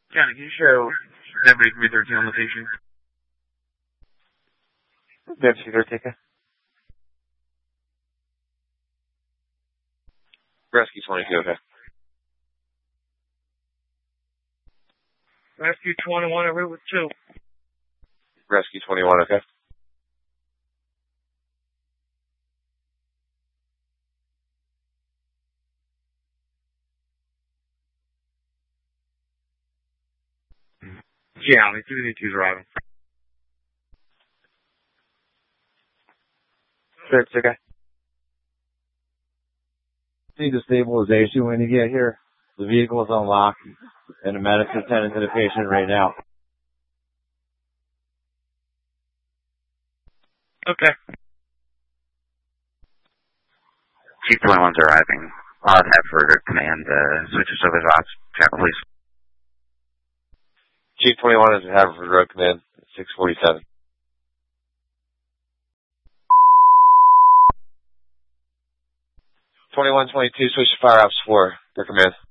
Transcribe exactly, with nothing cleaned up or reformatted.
Johnny, can you show Deputy three thirteen on location? Deputy three thirteen. Rescue twenty-two, okay. Rescue twenty-one at Route two. Rescue twenty-one, okay. Yeah, only two two's arriving. Sure, it's okay. See the stabilization when you get here. The vehicle is unlocked, and the medic's attending to the patient right now. Okay. Chief twenty-one's arriving. I'll have further command, uh, switch us over to ops. Chapel, please. Chief twenty-one is Haverford Road Command, six forty-seven. twenty-one twenty-two, switch to Fire Ops four, their command.